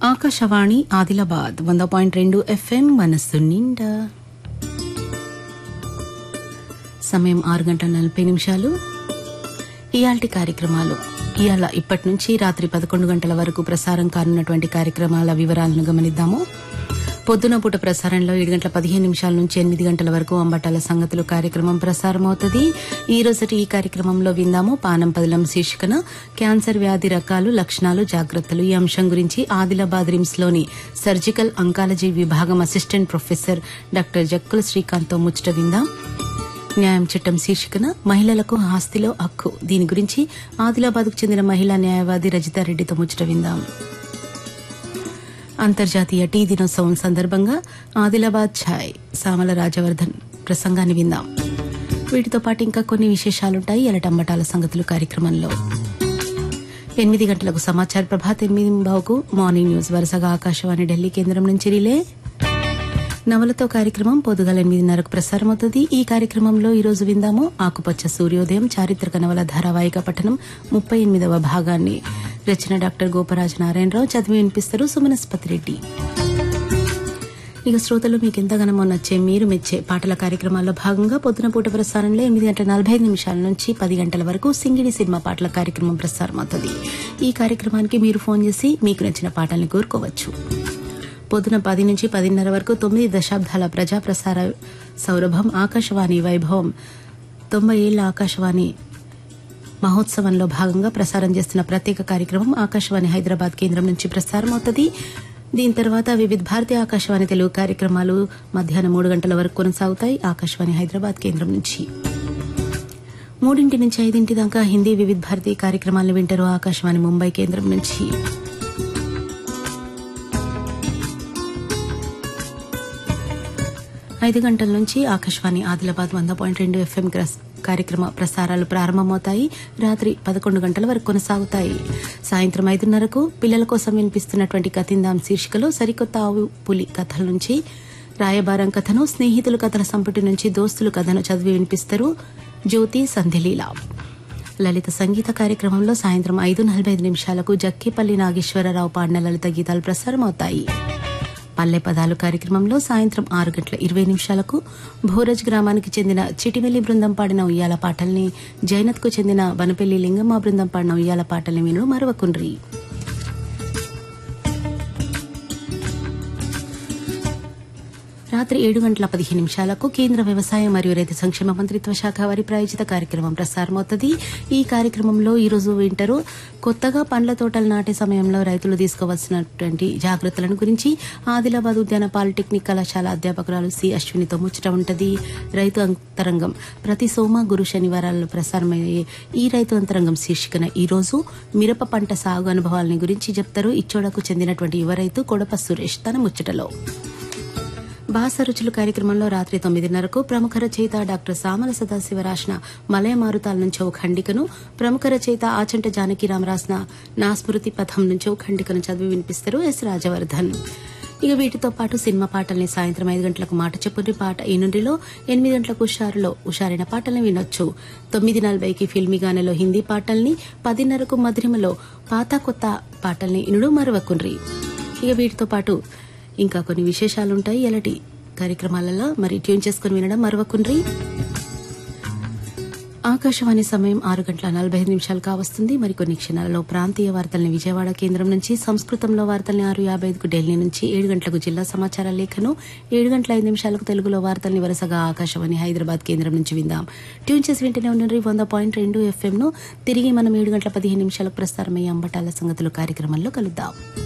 Akashvani Adilabad 100.2 FM మనస్సు నిండా. సమయం 6:40. ఇయాల్టి కార్యక్రమాలు. ఇప్పటి నుంచి రాత్రి 11 గంటల వరకు ప్రసారం కానున్నటువంటి కార్యక్రమాల వివరాలను గమనిద్దాము. పొద్దున పూట ప్రసారంలో 7:15 నుంచి 8 గంటల వరకు అంబటాల సంగతులు కార్యక్రమం ప్రసారమవుతుంది. ఈ రోజటి ఈ కార్యక్రమంలో విందాము పానం పదిలం శీర్షికన క్యాన్సర్ వ్యాధి రకాలు, లక్షణాలు, జాగ్రత్తలు. ఈ అంశం గురించి ఆదిలాబాద్ రిమ్స్ లోని సర్జికల్ అంకాలజీ విభాగం assistant professor doctor Jakkula Srikanth తో ముచ్చట విందాం. న్యాయం చట్టం శీర్షికన మహిళలకు ఆస్తిలో హక్కు. దీని గురించి ఆదిలాబాద్ కు చెందిన మహిళా న్యాయవాది రజితారెడ్డితో ముచ్చట విందాం. అంతర్జాతీయ టీ దినోత్సవం సందర్భంగా ఆదిలాబాద్ ఛాయ్ సామల రాజవర్ధన్ ప్రసంగాన్ని విందాం. వీటితో పాటు ఇంకా కొన్ని విశేషాలుంటాయి ఎలటంబటాల సంగతులు కార్యక్రమంలో. 8 గంటలకు సమాచార ప్రభాత్, 8:15కు మార్నింగ్ న్యూస్ వరుసగా ఆకాశవాణి ఢిల్లీ కేంద్రం నుంచి రిలే. నవలతో కార్యక్రమం పొద్దుగల 8:30కు ప్రసారమవుతుంది. ఈ కార్యక్రమంలో ఈరోజు విందాము ఆకుపచ్చ సూర్యోదయం చారిత్రక నవల ధారావాహిక పఠనం 38వ భాగాన్ని. రచన డాక్టర్ గోపరాజు నారాయణరావు, చదివి వినిపిస్తారు సుమనస్పతి రెడ్డి. ఇక శ్రోతలు మీకు ఎంతగానో నచ్చే మీరు మెచ్చే పాటల కార్యక్రమాల్లో భాగంగా పొద్దున పూట ప్రసారంలో 8:45 నుంచి 10 గంటల వరకు సింగిడి సినిమా పాటల కార్యక్రమం ప్రసారమవుతుంది. ఈ కార్యక్రమానికి మీరు ఫోన్ చేసి మీకు నచ్చిన పాటల్ని కోరుకోవచ్చు. పొద్దున 10 నుంచి 10:30 వరకు 9 దశాబ్దాల ప్రజా ప్రసార సౌరభం ఆకాశవాణి వైభవం 90 ఏళ్ల ఆకాశవాణి మహోత్సవంలో భాగంగా ప్రసారం చేస్తున్న ప్రత్యేక కార్యక్రమం ఆకాశవాణి హైదరాబాద్ కేంద్రం నుంచి ప్రసారం అవుతుంది. దీని తర్వాత వివిధ భారతీయ ఆకాశవాణి తెలుగు కార్యక్రమాలు మధ్యాహ్నం 3 గంటల వరకు కొనసాగుతాయి ఆకాశవాణి హైదరాబాద్ కేంద్రం నుంచి. 3 నుంచి 5 దాకా హిందీ వివిధ భారతీయ కార్యక్రమాలను వింటారు ఆకాశవాణి ముంబై కేంద్రం నుంచి. 5 గంటల నుంచి ఆకాశవాణి ఆదిలాబాద్ 100.2 FM కార్యక్రమ ప్రసారాలు ప్రారంభమవుతాయి. రాత్రి 11 గంటల వరకు కొనసాగుతాయి. సాయంత్రం 5:30కు పిల్లల కోసం వినిపిస్తున్నటువంటి కథిందాం శీర్షికలో సరికొత్త ఆవు పులి కథల నుంచి రాయబారం కథను, స్నేహితులు కథల సంపుటి నుంచి దోస్తులు కథను చదివి వినిపిస్తారు జ్యోతి సంధ్యలీల. లలిత సంగీత కార్యక్రమంలో సాయంత్రం 5:45 జక్కిపల్లి నాగేశ్వరరావు పాడిన లలిత గీతాలు ప్రసారమవుతాయి. పల్లె పదాలు కార్యక్రమంలో సాయంత్రం 6:20 భోరజ్ గ్రామానికి చెందిన చిటివెల్లి బృందం పాడిన ఉయ్యాల పాటల్ని, జైనత్ కు చెందిన వనపెల్లి లింగమ్మ బృందం పాడిన ఉయ్యాల పాటల్ని విను మరవకుండ్రి. రాత్రి 7:15 కేంద్ర వ్యవసాయ మరియు రైతు సంక్షేమ మంత్రిత్వ శాఖ వారి ప్రాయోజిత కార్యక్రమం ప్రసారమవుతుంది. ఈ కార్యక్రమంలో ఈ రోజు వింటారు కొత్తగా పండ్ల తోటలు నాటే సమయంలో రైతులు తీసుకోవాల్సినటువంటి జాగ్రత్తలను గురించి ఆదిలాబాద్ ఉద్యాన పాలిటెక్నిక్ కళాశాల అధ్యాపకురాలు సి అశ్వినితో ముచ్చట ఉంటది. రైతు అంతరంగం ప్రతి సోమ, గురు, శనివారాల్లో ప్రసారమయ్యే ఈ రైతు అంతరంగం శీర్షికన ఈ రోజు మిరప పంట సాగు అనుభవాలని గురించి చెప్తారు ఇచ్చోడకు చెందినటువంటి యువ రైతు కొడప సురేష్ తన ముచ్చటలో. భాష రుచులు కార్యక్రమంలో రాత్రి 9:30 ప్రముఖ రచయిత డాక్టర్ సామల సదాశివ రాసిన మలయ మారుతాల నుంచి ఒక ఖండికను, ప్రముఖ రచయిత ఆచంట జానకిరాం రాసిన నా స్మృతి పథం నుంచి ఒక ఖండికను చదివి వినిపిస్తారు ఎస్ రాజవర్ధన్. ఇక వీటితో పాటు సినిమా పాటల్ని సాయంత్రం 5 గంటలకు మాట చెప్పుని పాట ఈ నుండిలో, 8 గంటలకు ఉషారైన పాటల్ని వినొచ్చు. 9:40కి ఫిల్మీ గానెలో హిందీ పాటల్ని, 10:30కు మధురిమలో పాత కొత్త పాటల్ని ఇనుడు మరవకుండ్రి. ఇక వీటితో పాటు ఇంకా కొన్ని విశేషాలుంటాయి ఎలాంటి కార్యక్రమాలలో, మరి ట్యూన్ చేసుకుని వినడం మరవకుండ్రి. ఆకాశవాణి సమయం 6:45 కావస్తుంది. మరికొన్ని క్షణాలలో ప్రాంతీయ వార్తల్ని విజయవాడ కేంద్రం నుంచి, సంస్కృతంలో వార్తల్ని 6:55కు ఢిల్లీ నుంచి, 7 గంటలకు జిల్లా సమాచార లేఖను, 7:05 తెలుగులో వార్తల్ని వరుసగా ఆకాశవాణి హైదరాబాద్ కేంద్రం నుంచి విందాం. ట్యూన్ చేసి వింటూనే ఉండండి 100.2 FM ను. తిరిగి మనం 7:15 ప్రసారమయ్యే అంబటాల సంగతులు కార్యక్రమంలో కలుద్దాం.